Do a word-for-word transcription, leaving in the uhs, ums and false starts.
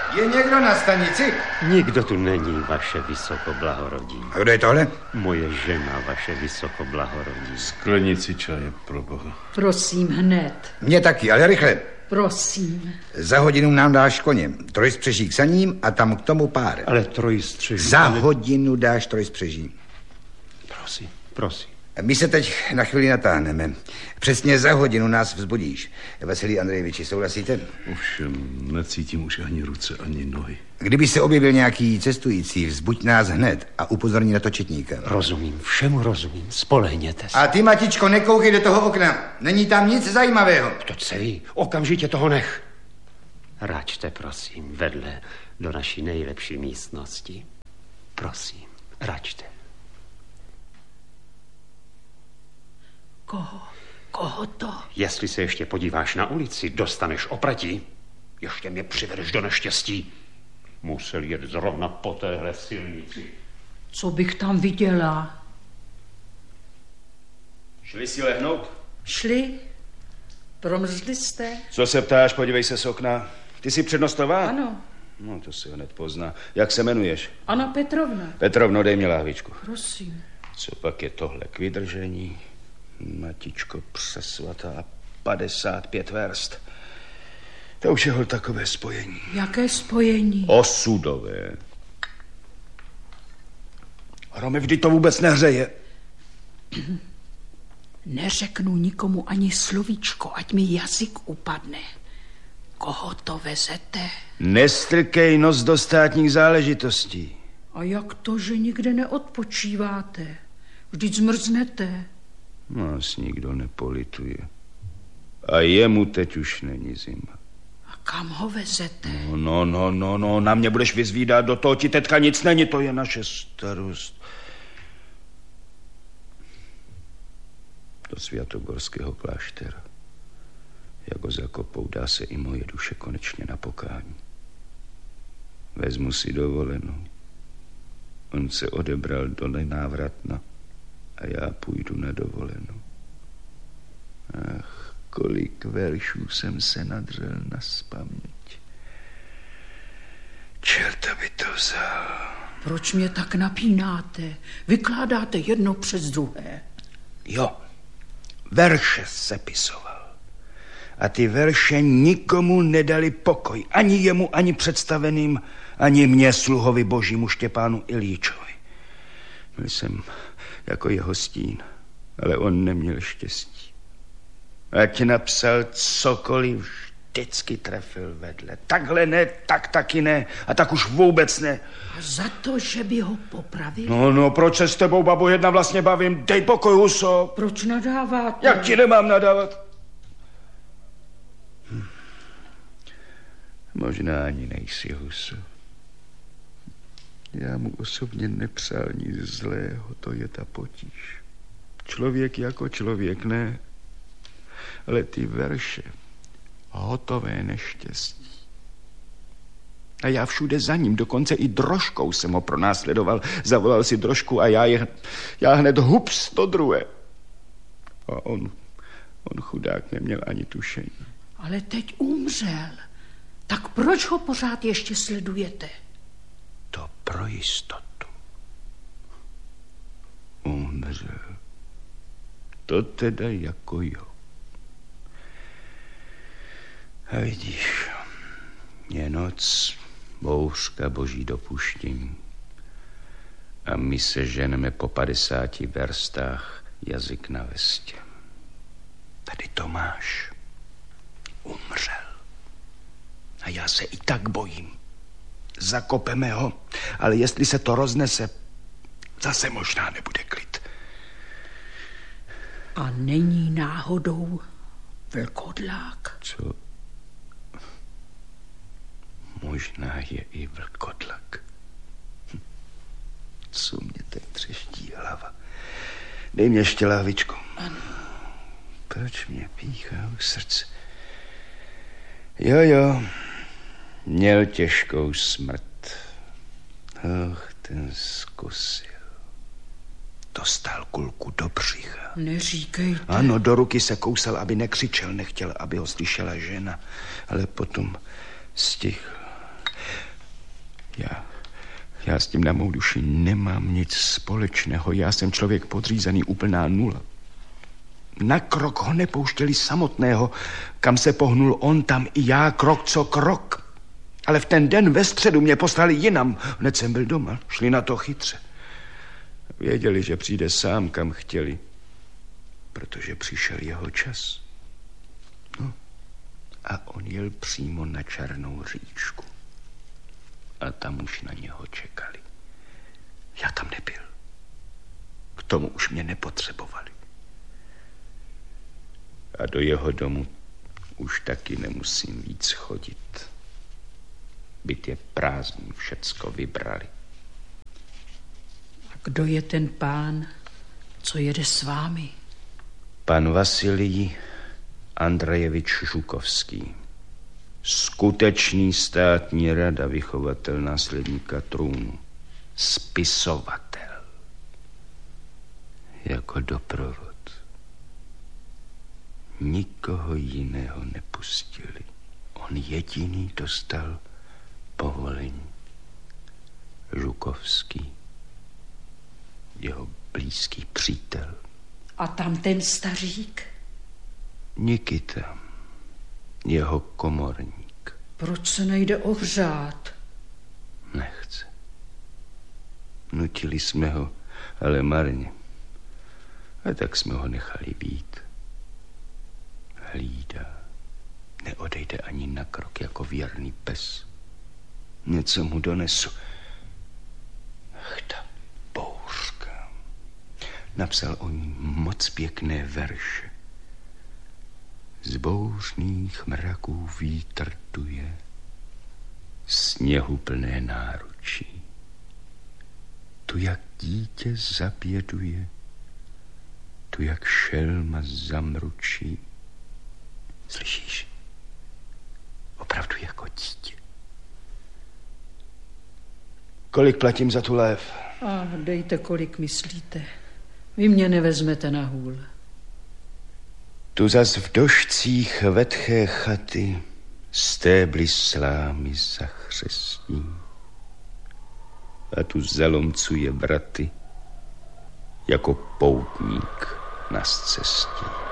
Je někdo na stanici? Nikdo tu není, vaše vysokoblahorodí. A kdo je tohle? Moje žena, vaše vysokoblahorodí. Sklenici čaje, pro boha. Prosím, hned. Mně taky, ale rychle. Prosím. Za hodinu nám dáš koně. Trojspřeží k saním a tam k tomu pár. Ale trojstřeží... Za hodinu dáš trojspřeží. Prosím, prosím. My se teď na chvíli natáhneme. Přesně za hodinu nás vzbudíš. Vasilij Andrejeviči, souhlasíte? Ovšem, necítím už ani ruce, ani nohy. Kdyby se objevil nějaký cestující, vzbuď nás hned a upozorni na to četníka. Rozumím, všemu rozumím, spolehněte se. A ty, Matičko, nekoukej do toho okna. Není tam nic zajímavého. To celý, okamžitě toho nech. Račte, prosím, vedle do naší nejlepší místnosti. Prosím, račte. Koho? Koho to? Jestli se ještě podíváš na ulici, dostaneš opratí. Ještě mě přivedeš do neštěstí. Musel jet zrovna po téhle silnici. Co bych tam viděla? Šli si lehnout? Šli? Promrzli jste? Co se ptáš, podívej se z okna. Ty jsi přednostová? Ano. No, to se hned pozná. Jak se jmenuješ? Anna Petrovna. Petrovno, dej mi láhvičku. Prosím. Co pak je tohle k vydržení? Matičko přesvatá, padesát pět verst. To už je hol takové spojení. Jaké spojení? Osudové. Hrome, vždy to vůbec nehřeje. Neřeknu nikomu ani slovíčko, ať mi jazyk upadne. Koho to vezete? Nestrkej nos do státních záležitostí. A jak to, že nikde neodpočíváte? Vždyť zmrznete. Nás nikdo nepolituje. A jemu teď už není zima. A kam ho vezete? No, no, no, no, no, na mě budeš vyzvídat, do toho ti teďka nic není, to je naše starost. Do Svatogorského kláštera. Jak ho zakopou, dá se i moje duše konečně na pokání. Vezmu si dovolenou. On se odebral do nenávratna a já půjdu na dovolenou. Ach, kolik veršů jsem se nadřel na spaměť. Čerta by to vzal. Proč mě tak napínáte? Vykládáte jedno přes druhé. Jo, verše sepisoval. A ty verše nikomu nedali pokoj. Ani jemu, ani představeným, ani mně, sluhovi božímu Štěpánu Ilíčovi. Byl jsem jako jeho stín, ale on neměl štěstí. Ať napsal cokoliv, vždycky trefil vedle. Takhle ne, tak taky ne, a tak už vůbec ne. A za to, že by ho popravili? No, no, proč se s tebou, babo, jedna vlastně bavím? Dej pokoj, huso. Proč nadáváte? Jak ti nemám nadávat? Hm. Možná ani nejsi, huso. Já mu osobně nepřál nic zlého, to je ta potíž. Člověk jako člověk, ne. Ale ty verše, hotové neštěstí. A já všude za ním, dokonce i drožkou jsem ho pronásledoval. Zavolal si drožku a já, je, já hned hups do druhé. A on, on chudák neměl ani tušení. Ale teď umřel. Tak proč ho pořád ještě sledujete? To pro jistotu. Umřel. To teda jako jo. A vidíš, je noc, bouřka, boží dopuštění. A my se ženeme po padesáti verstách, jazyk na vestě. Tady Tomáš umřel. A já se i tak bojím. Zakopeme ho, ale jestli se to roznese, zase možná nebude klid. A není náhodou vlkodlák? Co? Možná je i vlkodlak. Hm. Co mě teď třeští hlava? Dej mě ještě láhvičku. Ano. Proč mě píchá u srdce? Jo, jo. Měl těžkou smrt. Och, ten zkusil. Dostal kulku do břicha. Neříkejte. Ano, do ruky se kousal, aby nekřičel, nechtěl, aby ho slyšela žena. Ale potom stichl. Já, já s tím na mou duši nemám nic společného. Já jsem člověk podřízený, úplná nula. Na krok ho nepouštěli samotného. Kam se pohnul on, tam i já, krok co krok. Ale v ten den ve středu mě poslali jinam. Hned jsem byl doma, šli na to chytře. Věděli, že přijde sám, kam chtěli, protože přišel jeho čas. No, a on jel přímo na Černou říčku. A tam už na něho čekali. Já tam nebyl. K tomu už mě nepotřebovali. A do jeho domu už taky nemusím víc chodit. Byt je prázdný, všecko vybrali. A kdo je ten pán, co jede s vámi? Pan Vasilij Andrajevič Žukovský. Skutečný státní rada, vychovatel následníka trůnu. Spisovatel. Jako doprovod. Nikoho jiného nepustili. On jediný dostal povolení. Žukovský. Jeho blízký přítel. A tam ten stařík? Nikita. Jeho komorník. Proč se nejde ohřát? Nechce. Nutili jsme ho, ale marně. A tak jsme ho nechali být. Hlídá. Neodejde ani na krok jako věrný pes. Něco mu donesu. Ach, ta bouřka. Napsal o ní moc pěkné verše. Z bouřných mraků vítr tuje, sněhu plné náručí. Tu jak dítě zaběduje, tu jak šelma zamručí. Slyšíš? Opravdu jako dítě. Kolik platím za tu lév? A dejte, kolik myslíte. Vy mě nevezmete na hůl. Tu zas v došcích vetché chaty stébly slámy zachřestí. A tu zalomcuje vraty jako poutník na scestí.